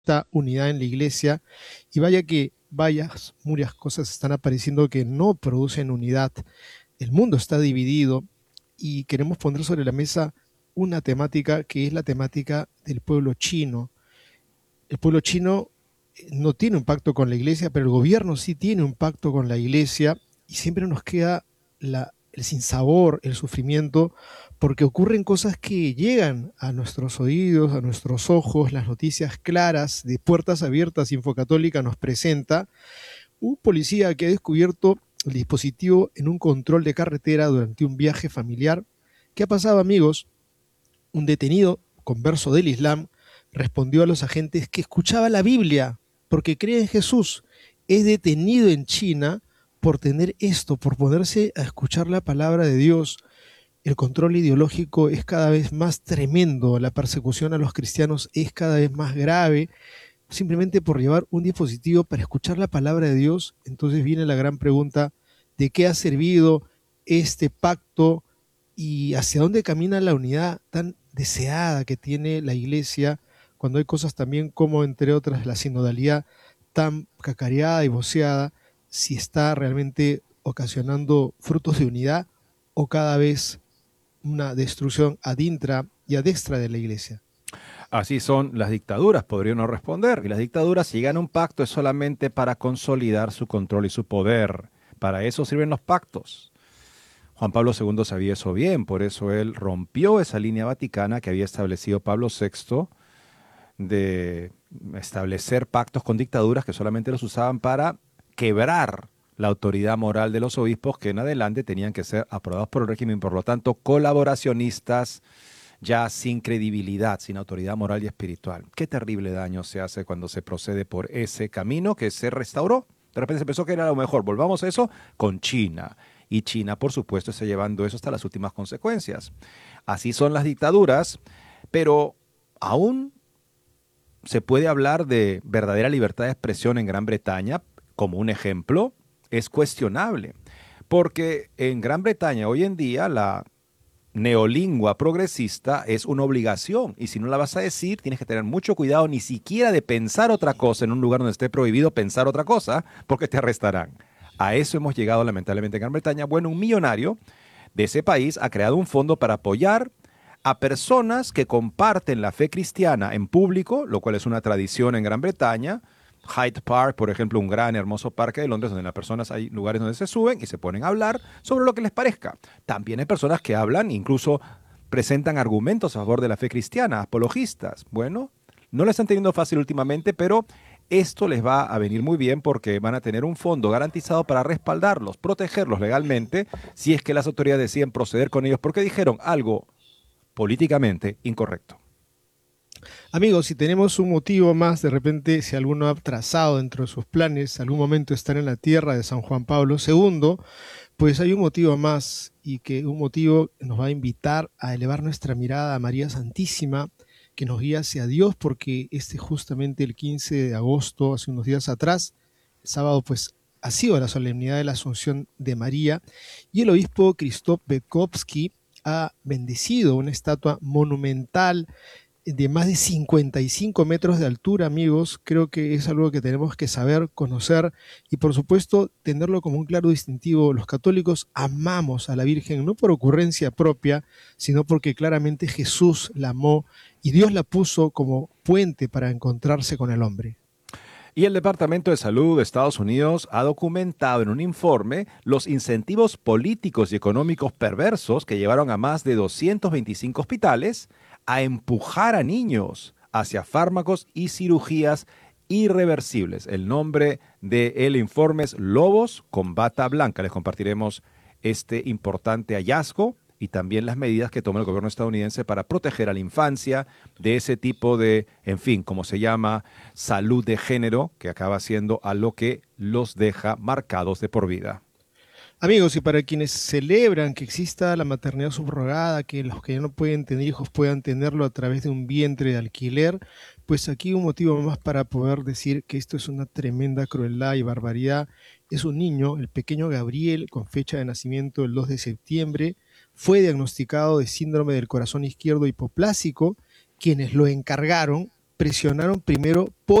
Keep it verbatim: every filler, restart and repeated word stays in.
esta unidad en la iglesia, y vaya que varias, muchas cosas están apareciendo que no producen unidad. El mundo está dividido y queremos poner sobre la mesa una temática que es la temática del pueblo chino. El pueblo chino eh, no tiene un pacto con la iglesia, pero el gobierno sí tiene un pacto con la iglesia y siempre nos queda la, el sinsabor, el sufrimiento, porque ocurren cosas que llegan a nuestros oídos, a nuestros ojos, las noticias claras de Puertas Abiertas Infocatólica nos presenta un policía que ha descubierto el dispositivo en un control de carretera durante un viaje familiar. ¿Qué ha pasado, amigos? Un detenido, converso del Islam, respondió a los agentes que escuchaba la Biblia porque cree en Jesús. Es detenido en China por tener esto, por ponerse a escuchar la palabra de Dios. El control ideológico es cada vez más tremendo, la persecución a los cristianos es cada vez más grave, simplemente por llevar un dispositivo para escuchar la palabra de Dios. Entonces viene la gran pregunta: ¿de qué ha servido este pacto y hacia dónde camina la unidad tan deseada que tiene la iglesia, cuando hay cosas también como, entre otras, la sinodalidad tan cacareada y voceada? Si está realmente ocasionando frutos de unidad o cada vez una destrucción ad intra y ad extra de la iglesia. Así son las dictaduras, podría uno responder. Y las dictaduras, si llegan a un pacto, es solamente para consolidar su control y su poder. Para eso sirven los pactos. Juan Pablo segundo sabía eso bien, por eso él rompió esa línea vaticana que había establecido Pablo sexto de establecer pactos con dictaduras que solamente los usaban para quebrar la autoridad moral de los obispos, que en adelante tenían que ser aprobados por el régimen, por lo tanto colaboracionistas, ya sin credibilidad, sin autoridad moral y espiritual. Qué terrible daño se hace cuando se procede por ese camino que se restauró. De repente se pensó que era lo mejor. Volvamos a eso con China. Y China, por supuesto, está llevando eso hasta las últimas consecuencias. Así son las dictaduras, pero aún se puede hablar de verdadera libertad de expresión en Gran Bretaña. Como un ejemplo, es cuestionable. Porque en Gran Bretaña hoy en día la neolingua progresista es una obligación, y si no la vas a decir, tienes que tener mucho cuidado, ni siquiera de pensar otra cosa en un lugar donde esté prohibido pensar otra cosa, porque te arrestarán. A eso hemos llegado lamentablemente en Gran Bretaña. Bueno, un millonario de ese país ha creado un fondo para apoyar a personas que comparten la fe cristiana en público, lo cual es una tradición en Gran Bretaña. Hyde Park, por ejemplo, un gran hermoso parque de Londres donde las personas, hay lugares donde se suben y se ponen a hablar sobre lo que les parezca. También hay personas que hablan, incluso presentan argumentos a favor de la fe cristiana, apologistas. Bueno, no lo están teniendo fácil últimamente, pero esto les va a venir muy bien porque van a tener un fondo garantizado para respaldarlos, protegerlos legalmente, si es que las autoridades deciden proceder con ellos porque dijeron algo políticamente incorrecto. Amigos, si tenemos un motivo más, de repente, si alguno ha trazado dentro de sus planes algún momento estar en la tierra de San Juan Pablo segundo, pues hay un motivo más, y que un motivo nos va a invitar a elevar nuestra mirada a María Santísima, que nos guía hacia Dios, porque este justamente el quince de agosto, hace unos días atrás, el sábado, pues ha sido la solemnidad de la Asunción de María, y el obispo Krzysztof Bekowski ha bendecido una estatua monumental de más de cincuenta y cinco metros de altura, amigos. Creo que es algo que tenemos que saber, conocer y, por supuesto, tenerlo como un claro distintivo. Los católicos amamos a la Virgen no por ocurrencia propia, sino porque claramente Jesús la amó y Dios la puso como puente para encontrarse con el hombre. Y el Departamento de Salud de Estados Unidos ha documentado en un informe los incentivos políticos y económicos perversos que llevaron a más de doscientos veinticinco hospitales a empujar a niños hacia fármacos y cirugías irreversibles. El nombre del informe es Lobos con Bata Blanca. Les compartiremos este importante hallazgo y también las medidas que toma el gobierno estadounidense para proteger a la infancia de ese tipo de, en fin, como se llama, salud de género, que acaba siendo a lo que los deja marcados de por vida. Amigos, y para quienes celebran que exista la maternidad subrogada, que los que ya no pueden tener hijos puedan tenerlo a través de un vientre de alquiler, pues aquí un motivo más para poder decir que esto es una tremenda crueldad y barbaridad. Es un niño, el pequeño Gabriel, con fecha de nacimiento el dos de septiembre, fue diagnosticado de síndrome del corazón izquierdo hipoplásico. Quienes lo encargaron presionaron primero